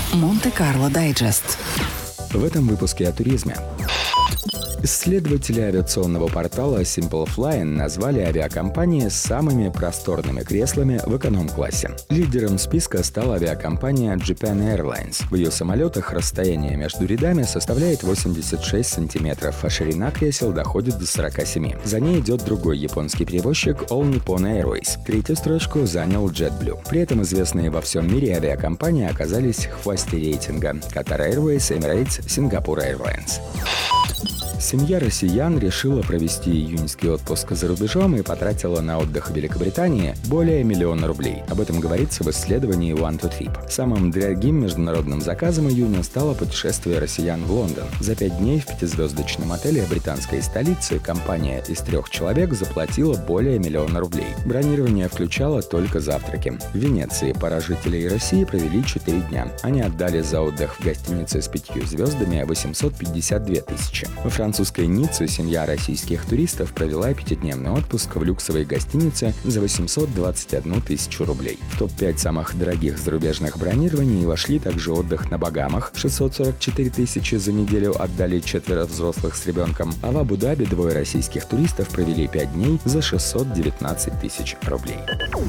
Монте-Карло Дайджест. В этом выпуске о туризме. Исследователи авиационного портала Simple Flying назвали авиакомпании с самыми просторными креслами в эконом-классе. Лидером списка стала авиакомпания Japan Airlines. В ее самолетах расстояние между рядами составляет 86 сантиметров, а ширина кресел доходит до 47. За ней идет другой японский перевозчик All Nippon Airways. Третью строчку занял JetBlue. При этом известные во всем мире авиакомпании оказались в хвосте рейтинга: Qatar Airways, Emirates, Singapore Airlines. Семья россиян решила провести июньский отпуск за рубежом и потратила на отдых в Великобритании более 1 миллиона рублей. Об этом говорится в исследовании One to Trip. Самым дорогим международным заказом июня стало путешествие россиян в Лондон. За 5 дней в 5-звездочном отеле британской столицы компания из 3 человек заплатила более 1 миллиона рублей. Бронирование включало только завтраки. В Венеции пара жителей России провели 4 дня. Они отдали за отдых в гостинице с 5 звездами 852 тысячи. Во французской Ницце семья российских туристов провела 5-дневный отпуск в люксовой гостинице за 821 тысячу рублей. В топ-5 самых дорогих зарубежных бронирований вошли также отдых на Багамах — 644 тысячи за неделю отдали 4 взрослых с ребенком, а в Абу-Даби 2 российских туристов провели 5 дней за 619 тысяч рублей.